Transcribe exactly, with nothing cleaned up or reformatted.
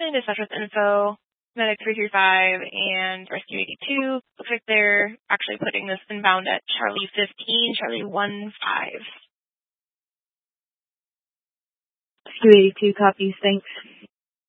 And dispatch with info, medic three three five and rescue eighty-two. Looks like they're actually putting this inbound at Charlie fifteen, Charlie one five. Rescue eighty-two copies, thanks.